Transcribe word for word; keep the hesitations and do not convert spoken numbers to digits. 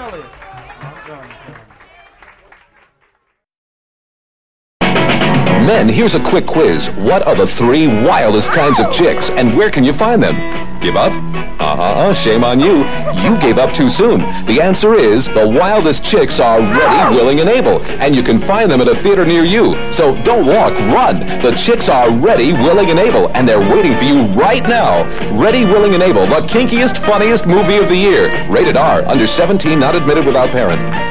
Elliott. I'm done. Men, here's a quick quiz. What are the three wildest kinds of chicks, and where can you find them? Give up? Uh-uh, shame on you. You gave up too soon. The answer is the wildest chicks are ready, willing, and able, and you can find them at a theater near you. So don't walk, run. The chicks are ready, willing, and able, and they're waiting for you right now. Ready, Willing, and Able, the kinkiest, funniest movie of the year. Rated R, under seventeen, not admitted without parent.